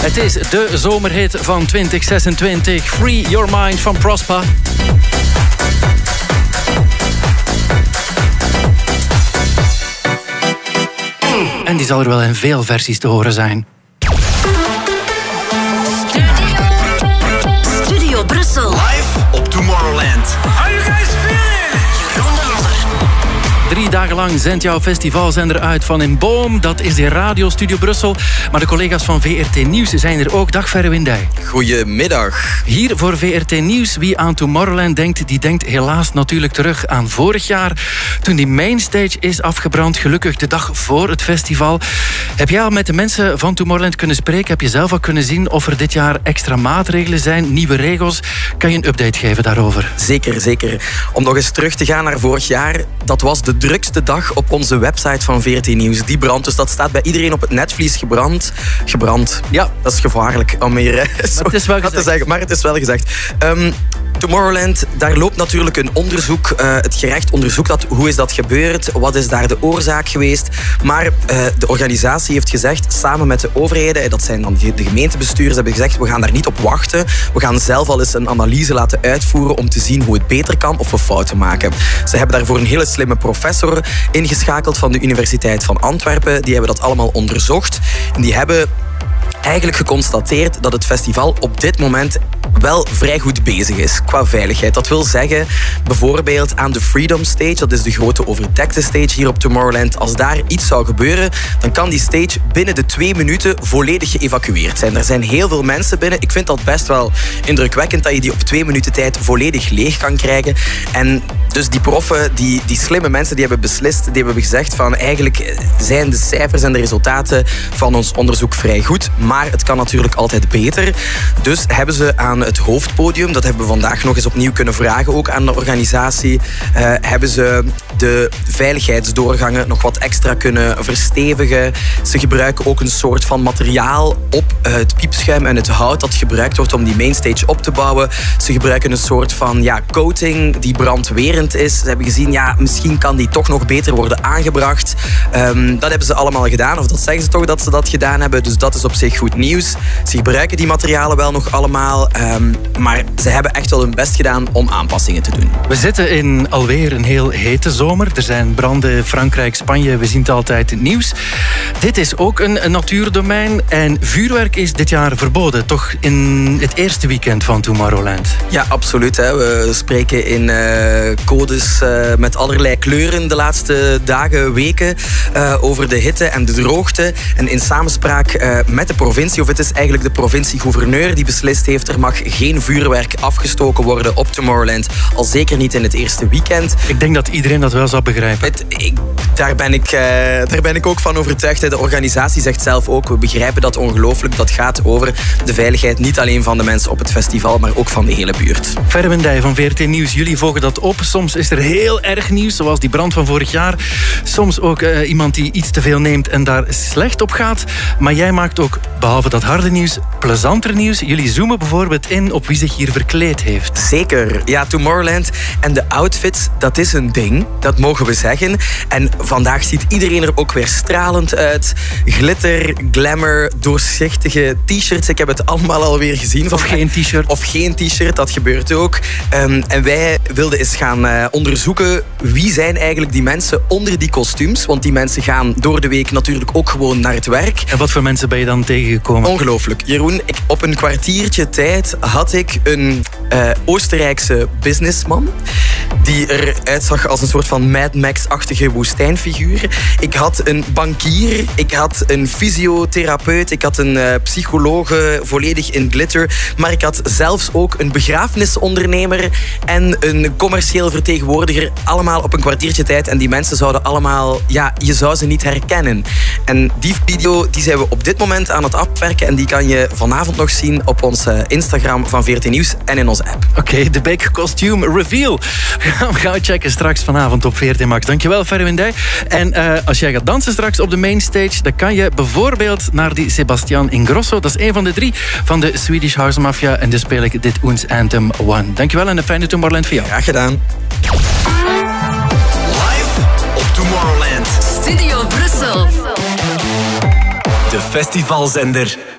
Het is de zomerhit van 2026. Free Your Mind van Prospa. En die zal er wel in veel versies te horen zijn. Studio Brussel. Live op Tomorrowland. Are you guys feeling it? Jeroen de Lodder. 3 dagen lang zendt jouw festivalzender uit van in Boom. Dat is de Radio Studio Brussel. Maar de collega's van VRT Nieuws zijn er ook. Dag Verre Windij. Goedemiddag. Hier voor VRT Nieuws. Wie aan Tomorrowland denkt, die denkt helaas natuurlijk terug aan vorig jaar. Toen die mainstage is afgebrand. Gelukkig de dag voor het festival. Heb jij al met de mensen van Tomorrowland kunnen spreken? Heb je zelf al kunnen zien of er dit jaar extra maatregelen zijn? Nieuwe regels? Kan je een update geven daarover? Zeker. Om nog eens terug te gaan naar vorig jaar. Dat was de drukste dag op onze website van VRT Nieuws. Die brand, dus dat staat bij iedereen op het netvlies gebrand. Ja, dat is gevaarlijk om hier het is wel te zeggen. Maar het is wel gezegd. Tomorrowland, daar loopt natuurlijk een onderzoek. Het gerecht onderzoekt dat. Hoe is dat gebeurd? Wat is daar de oorzaak geweest? Maar de organisatie heeft gezegd, samen met de overheden, dat zijn dan de gemeentebestuurders, hebben gezegd, we gaan daar niet op wachten. We gaan zelf al eens een analyse laten uitvoeren om te zien hoe het beter kan of we fouten maken. Ze hebben daarvoor een hele slimme professor ingeschakeld van de Universiteit van Antwerpen. Die hebben dat allemaal onderzocht. En die hebben eigenlijk geconstateerd dat het festival op dit moment wel vrij goed bezig is qua veiligheid. Dat wil zeggen, bijvoorbeeld aan de Freedom Stage, dat is de grote overdekte stage hier op Tomorrowland, als daar iets zou gebeuren, dan kan die stage binnen de 2 minuten volledig geëvacueerd zijn. Er zijn heel veel mensen binnen. Ik vind dat best wel indrukwekkend dat je die op 2 minuten tijd volledig leeg kan krijgen. En dus die proffen, die slimme mensen, die hebben beslist, die hebben gezegd van eigenlijk zijn de cijfers en de resultaten van ons onderzoek vrij goed, maar het kan natuurlijk altijd beter. Dus hebben ze aan het hoofdpodium, dat hebben we vandaag nog eens opnieuw kunnen vragen, ook aan de organisatie, hebben ze de veiligheidsdoorgangen nog wat extra kunnen verstevigen. Ze gebruiken ook een soort van materiaal op het piepschuim en het hout dat gebruikt wordt om die mainstage op te bouwen. Ze gebruiken een soort van coating die brandwerend is. Ze hebben gezien, misschien kan die toch nog beter worden aangebracht. Dat hebben ze allemaal gedaan, of dat zeggen ze toch dat ze dat gedaan hebben. Dus dat is op zich goed nieuws. Ze gebruiken die materialen wel nog allemaal, maar ze hebben echt wel hun best gedaan om aanpassingen te doen. We zitten in alweer een heel hete zomer. Er zijn branden in Frankrijk, Spanje. We zien het altijd in het nieuws. Dit is ook een natuurdomein. En vuurwerk is dit jaar verboden. Toch in het eerste weekend van Tomorrowland. Ja, absoluut. Hè. We spreken in codes met allerlei kleuren de laatste dagen, weken. Over de hitte en de droogte. En in samenspraak met de provincie, of het is eigenlijk de provincie-gouverneur die beslist heeft, er mag geen vuurwerk afgestoken worden op Tomorrowland. Al zeker niet in het eerste weekend. Ik denk dat iedereen dat wel zou begrijpen. Daar ben ik ook van overtuigd. De organisatie zegt zelf ook, we begrijpen dat ongelooflijk. Dat gaat over de veiligheid niet alleen van de mensen op het festival, maar ook van de hele buurt. Verre Windij van VRT Nieuws, jullie volgen dat op. Soms is er heel erg nieuws, zoals die brand van vorig jaar. Soms ook iemand die iets te veel neemt en daar slecht op gaat. Maar jij maakt ook, behalve dat harde nieuws, plezanter nieuws. Jullie zoomen bijvoorbeeld in op wie zich hier verkleed heeft. Zeker. Ja, Tomorrowland en de outfits, dat is een ding. Dat mogen we zeggen. En vandaag ziet iedereen er ook weer stralend uit. Glitter, glamour, doorzichtige t-shirts. Ik heb het allemaal alweer gezien. Of geen t-shirt. Of geen t-shirt, dat gebeurt ook. En wij wilden eens gaan onderzoeken wie zijn eigenlijk die mensen onder die kostuums. Want die mensen gaan door de week natuurlijk ook gewoon naar het werk. En wat voor mensen ben je dan tegengekomen? Ongelooflijk. Jeroen, op een kwartiertje tijd had ik een Oostenrijkse businessman die eruit zag als een soort van Mad Max-achtige woestijnfiguur. Ik had een bankier, ik had een fysiotherapeut, ik had een psychologe volledig in glitter, maar ik had zelfs ook een begrafenisondernemer en een commercieel vertegenwoordiger, allemaal op een kwartiertje tijd. En die mensen zouden allemaal, je zou ze niet herkennen. En die video die zijn we op dit moment aan het afwerken en die kan je vanavond nog zien op onze Instagram van VRT Nieuws en in onze app. Oké, de Big Costume Reveal. Gaan we checken straks vanavond op VRT Max. Dankjewel, Verre Windij. En als jij gaat dansen straks op de mainstage, dan kan je bijvoorbeeld naar die Sebastian Ingrosso. Dat is een van de 3 van de Swedish House Mafia. En dus speel ik dit Ons Anthem One. Dankjewel en een fijne Tomorrowland voor jou. Graag gedaan. Live op Tomorrowland. Studio Brussel. De festivalzender.